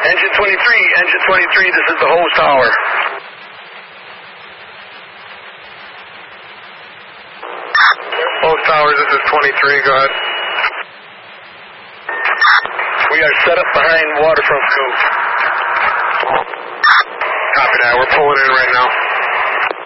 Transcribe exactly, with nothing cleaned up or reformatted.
Engine twenty-three, engine twenty-three, this is the hose tower. Hose tower, this is twenty-three, go ahead. We are set up behind waterfront scope. Copy that, we're pulling in right now.